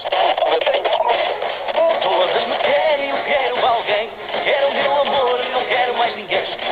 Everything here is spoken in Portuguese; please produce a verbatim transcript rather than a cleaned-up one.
Todas me querem, eu quero alguém. Quero o meu amor, não quero mais ninguém.